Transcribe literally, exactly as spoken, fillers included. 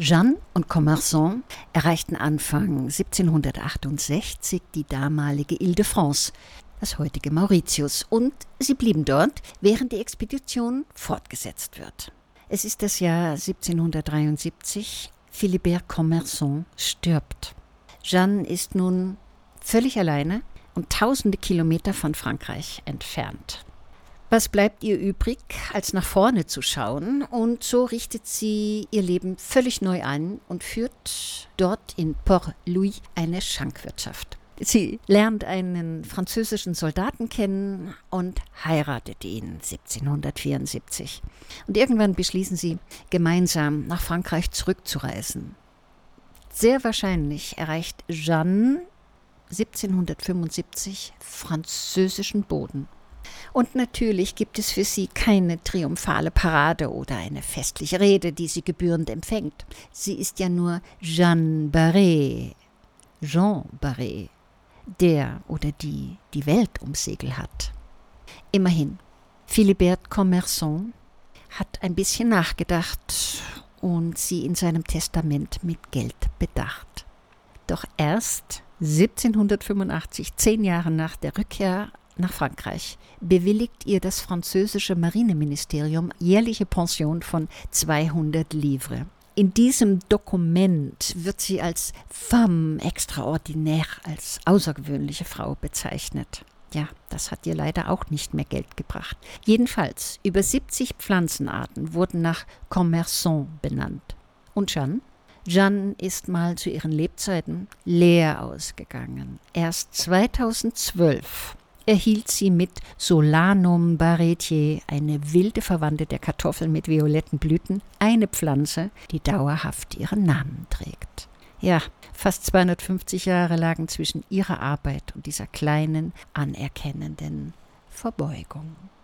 Jeanne und Commerson erreichten Anfang siebzehnhundertachtundsechzig die damalige Ile-de-France, das heutige Mauritius, und sie blieben dort, während die Expedition fortgesetzt wird. Es ist das Jahr siebzehnhundertdreiundsiebzig, Philibert Commerson stirbt. Jeanne ist nun völlig alleine und tausende Kilometer von Frankreich entfernt. Was bleibt ihr übrig, als nach vorne zu schauen? Und so richtet sie ihr Leben völlig neu ein und führt dort in Port-Louis eine Schankwirtschaft. Sie lernt einen französischen Soldaten kennen und heiratet ihn siebzehnhundertvierundsiebzig. Und irgendwann beschließen sie, gemeinsam nach Frankreich zurückzureisen. Sehr wahrscheinlich erreicht Jeanne siebzehnhundertfünfundsiebzig französischen Boden. Und natürlich gibt es für sie keine triumphale Parade oder eine festliche Rede, die sie gebührend empfängt. Sie ist ja nur Jeanne Barré, Jean Barré, der oder die die Welt ums Segel hat. Immerhin, Philibert Commerson hat ein bisschen nachgedacht und sie in seinem Testament mit Geld bedacht. Doch erst siebzehnhundertfünfundachtzig, zehn Jahre nach der Rückkehr nach Frankreich, bewilligt ihr das französische Marineministerium jährliche Pension von zweihundert Livres. In diesem Dokument wird sie als femme extraordinaire, als außergewöhnliche Frau bezeichnet. Ja, das hat ihr leider auch nicht mehr Geld gebracht. Jedenfalls, über siebzig Pflanzenarten wurden nach Commerson benannt. Und Jeanne? Jeanne ist mal zu ihren Lebzeiten leer ausgegangen. Erst zweitausendzwölf erhielt sie mit Solanum barretier, eine wilde Verwandte der Kartoffel mit violetten Blüten, eine Pflanze, die dauerhaft ihren Namen trägt. Ja, fast zweihundertfünfzig Jahre lagen zwischen ihrer Arbeit und dieser kleinen, anerkennenden Verbeugung.